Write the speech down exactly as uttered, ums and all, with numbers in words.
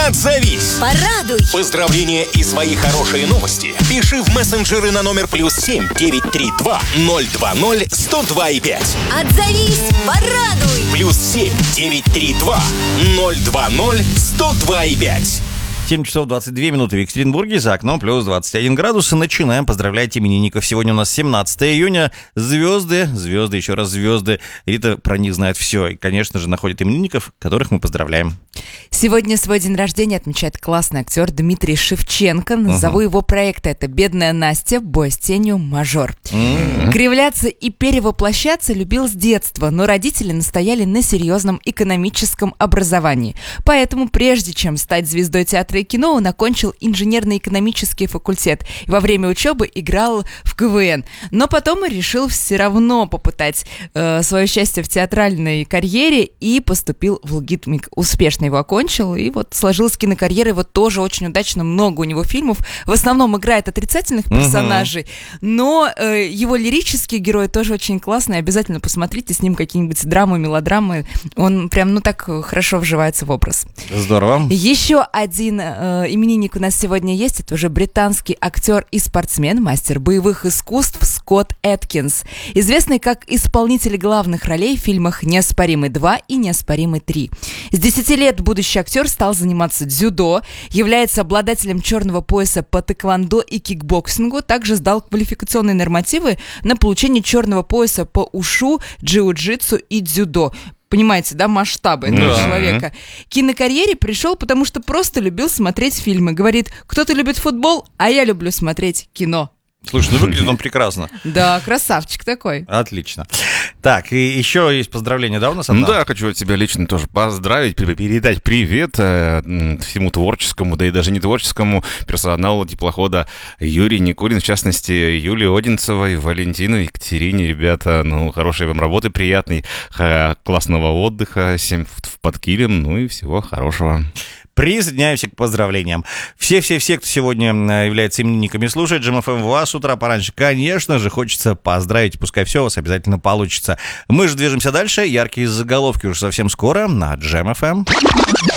Отзовись. Порадуй. Поздравления и свои хорошие новости пиши в мессенджеры на номер плюс семь девятьсот тридцать два ноль два ноль сто два и пять. Отзовись. Порадуй. Плюс семь девятьсот тридцать два ноль два ноль сто два и пять. семь часов двадцать две минуты в Екатеринбурге, за окном плюс двадцать один градус. Начинаем поздравлять именинников. Сегодня у нас семнадцатое июня. Звезды, звезды, еще раз звезды. Рита про них знает все. И, конечно же, находит именинников, которых мы поздравляем. Сегодня свой день рождения отмечает классный актер Дмитрий Шевченко. Назову uh-huh. его проекта. Это «Бедная Настя», «Бой с тенью», «Мажор». Uh-huh. Кривляться и перевоплощаться любил с детства, но родители настояли на серьезном экономическом образовании. Поэтому, прежде чем стать звездой театра и кино, он окончил инженерно-экономический факультет и во время учебы играл в ка вэ эн. Но потом он решил все равно попытать э, свое счастье в театральной карьере и поступил в ЛГИТМИК. Успешно его окончил, и вот сложилась кинокарьера его тоже очень удачно. Много у него фильмов. В основном играет отрицательных персонажей, uh-huh. но э, его лирические герои тоже очень классные. Обязательно посмотрите с ним какие-нибудь драмы, мелодрамы. Он прям, ну, так хорошо вживается в образ. Здорово. Еще один э, именинник у нас сегодня есть. Это уже британский актер и спортсмен, мастер боевых искусств Скотт Эткинс, известный как исполнитель главных ролей в фильмах «Неоспоримый два» и «Неоспоримый три». С десяти лет будущий актер стал заниматься дзюдо, является обладателем черного пояса по тэквондо и кикбоксингу, также сдал квалификационные нормативы на получение черного пояса по ушу, джиу-джитсу и дзюдо. Понимаете, да, масштабы этого да. человека. К кинокарьере пришел, потому что просто любил смотреть фильмы. Говорит, кто-то любит футбол, а я люблю смотреть кино. Слушай, ну выглядит он прекрасно. Да, красавчик такой. Отлично. Так, и еще есть поздравления, да, у нас? Ну да, хочу тебя лично тоже поздравить, передать привет э, всему творческому, да и даже не творческому персоналу теплохода Юрий Никулин, в частности, Юлии Одинцевой, Валентину, Екатерине. Ребята, ну, хорошей вам работы, приятной, х- классного отдыха, всем в под килем, ну и всего хорошего. Присоединяемся к поздравлениям. Все-все-все, кто сегодня является именинниками, слушает Джем эф эм вас с утра пораньше, конечно же, хочется поздравить. Пускай все у вас обязательно получится. Мы же движемся дальше. Яркие заголовки уже совсем скоро на Джем эф эм.